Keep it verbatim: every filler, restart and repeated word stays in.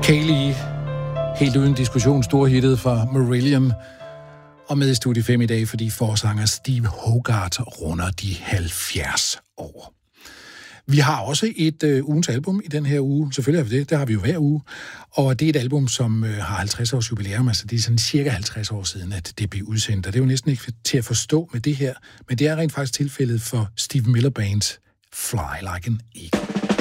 Kayleigh, helt uden diskussion, storhittet fra Marillion, og med i Studie fem i dag, fordi forsanger Steve Hogarth runder de halvfjerds år. Vi har også et øh, ugens album i den her uge. Selvfølgelig har vi det. Det har vi jo hver uge. Og det er et album, som øh, har halvtreds års jubilæum. Altså det er sådan cirka halvtreds år siden, at det blev udsendt. Og det er jo næsten ikke til at forstå med det her. Men det er rent faktisk tilfældet for Steve Miller Band's Fly Like an Eagle.